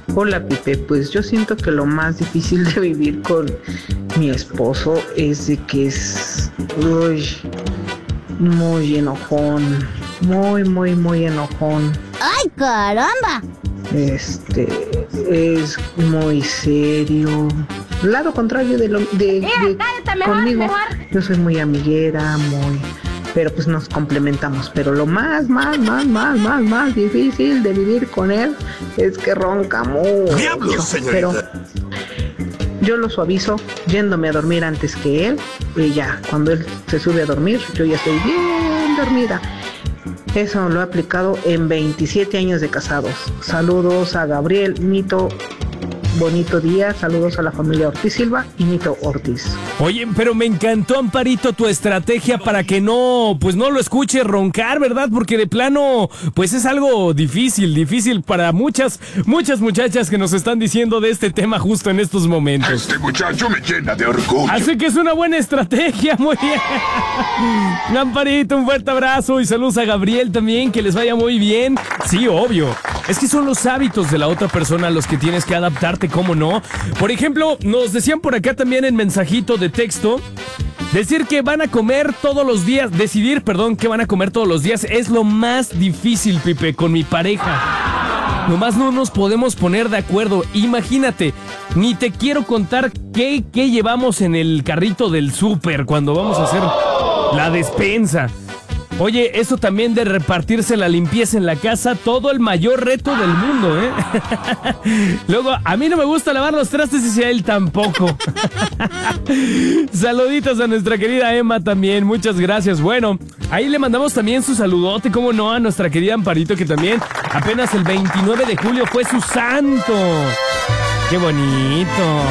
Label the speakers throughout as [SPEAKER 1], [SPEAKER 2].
[SPEAKER 1] Hola Pipe, pues yo siento que lo más difícil de vivir con mi esposo es de que es muy enojón, muy enojón.
[SPEAKER 2] ¡Ay, caramba!
[SPEAKER 1] Es muy serio. Lado contrario conmigo. Yo soy muy amiguera, pero pues nos complementamos. Pero lo más difícil de vivir con él es que ronca mucho.
[SPEAKER 3] ¡Diablos, señorita!
[SPEAKER 1] Pero yo lo suavizo yéndome a dormir antes que él. Y ya, cuando él se sube a dormir, yo ya estoy bien dormida. Eso lo he aplicado en 27 años de casados. Saludos a Gabriel, Nito, bonito día. Saludos a la familia Ortiz Silva y Nito Ortiz.
[SPEAKER 4] Oye, pero me encantó, Amparito, tu estrategia para que no lo escuche roncar, ¿verdad? Porque de plano, pues es algo difícil para muchas muchachas que nos están diciendo de este tema justo en estos momentos.
[SPEAKER 3] Este muchacho me llena de orgullo.
[SPEAKER 4] Así que es una buena estrategia, muy bien. Amparito, un fuerte abrazo y saludos a Gabriel también, que les vaya muy bien. Sí, obvio. Es que son los hábitos de la otra persona a los que tienes que adaptarte, ¿cómo no? Por ejemplo, nos decían por acá también en mensajito de texto, decidir que van a comer todos los días es lo más difícil, Pipe, con mi pareja. Nomás no nos podemos poner de acuerdo. Imagínate, ni te quiero contar qué llevamos en el carrito del súper cuando vamos a hacer la despensa. Oye, eso también de repartirse la limpieza en la casa, todo el mayor reto del mundo, ¿eh? Luego, a mí no me gusta lavar los trastes y a él tampoco. Saluditos a nuestra querida Emma también, muchas gracias. Bueno, ahí le mandamos también su saludote, cómo no, a nuestra querida Amparito, que también apenas el 29 de julio fue su santo. ¡Qué bonito!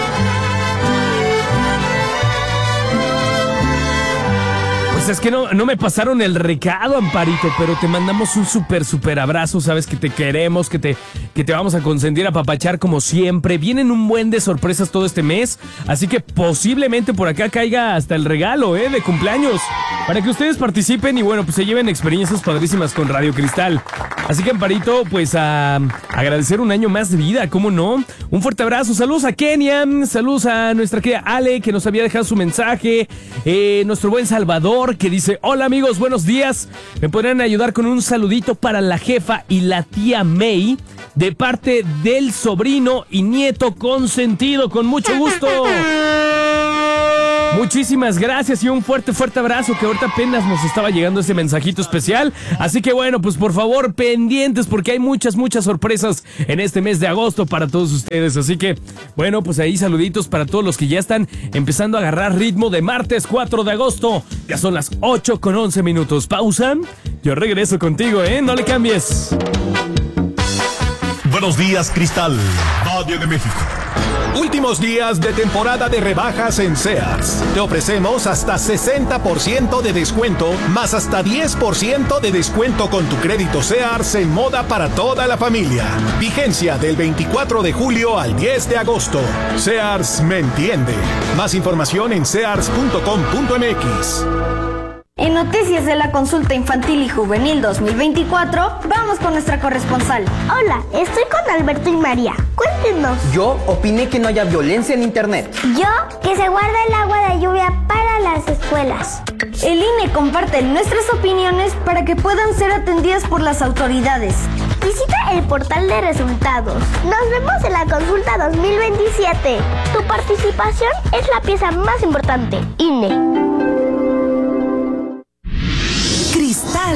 [SPEAKER 4] Es que no me pasaron el recado, Amparito, pero te mandamos un súper abrazo. Sabes que te queremos, que te vamos a consentir, a apapachar como siempre. Vienen un buen de sorpresas todo este mes, así que posiblemente por acá caiga hasta el regalo, de cumpleaños, para que ustedes participen y bueno, pues se lleven experiencias padrísimas con Radio Cristal. Así que, Amparito, pues a agradecer un año más de vida, ¿cómo no? Un fuerte abrazo, saludos a Kenia, saludos a nuestra querida Ale, que nos había dejado su mensaje, nuestro buen Salvador, que dice: hola amigos, buenos días, me podrían ayudar con un saludito para la jefa y la tía May, de parte del sobrino y nieto consentido, con mucho gusto. Muchísimas gracias y un fuerte abrazo, que ahorita apenas nos estaba llegando ese mensajito especial. Así que bueno, pues por favor, pendientes, porque hay muchas sorpresas en este mes de agosto para todos ustedes. Así que bueno, pues ahí saluditos para todos los que ya están empezando a agarrar ritmo de martes 4 de agosto. Ya son las 8:11. Pausa, yo regreso contigo, no le cambies.
[SPEAKER 5] Buenos días, Cristal, Radio de México. Últimos días de temporada de rebajas en Sears. Te ofrecemos hasta 60% de descuento, más hasta 10% de descuento con tu crédito Sears en moda para toda la familia. Vigencia del 24 de julio al 10 de agosto. Sears me entiende. Más información en sears.com.mx.
[SPEAKER 6] En noticias de la consulta infantil y juvenil 2024, vamos con nuestra corresponsal.
[SPEAKER 2] Hola, estoy con Alberto y María. Cuéntenos.
[SPEAKER 7] Yo opiné que no haya violencia en internet.
[SPEAKER 2] Yo, que se guarda el agua de lluvia para las escuelas.
[SPEAKER 6] El INE comparte nuestras opiniones para que puedan ser atendidas por las autoridades.
[SPEAKER 2] Visita el portal de resultados. Nos vemos en la consulta 2027. Tu participación es la pieza más importante. INE.
[SPEAKER 8] Cristal.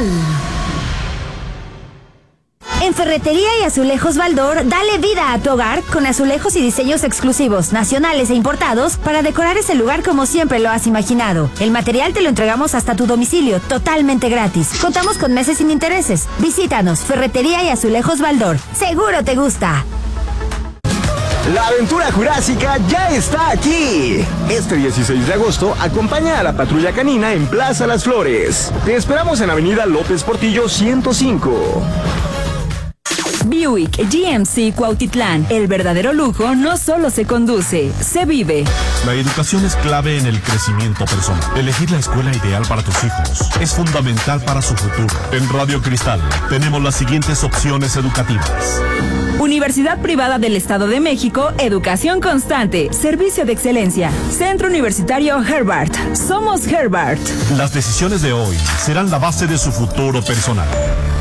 [SPEAKER 8] En Ferretería y Azulejos Baldor, dale vida a tu hogar con azulejos y diseños exclusivos, nacionales e importados, para decorar ese lugar como siempre lo has imaginado. El material te lo entregamos hasta tu domicilio, totalmente gratis. Contamos con meses sin intereses. Visítanos, Ferretería y Azulejos Baldor. Seguro te gusta.
[SPEAKER 9] La aventura jurásica ya está aquí. Este 16 de agosto, acompaña a la Patrulla Canina en Plaza Las Flores. Te esperamos en Avenida López Portillo 105.
[SPEAKER 10] Buick GMC Cuautitlán. El verdadero lujo no solo se conduce, se vive.
[SPEAKER 5] La educación es clave en el crecimiento personal. Elegir la escuela ideal para tus hijos es fundamental para su futuro. En Radio Cristal tenemos las siguientes opciones educativas:
[SPEAKER 10] Universidad Privada del Estado de México, educación constante, servicio de excelencia. Centro Universitario Herbart. Somos Herbart.
[SPEAKER 11] Las decisiones de hoy serán la base de su futuro personal.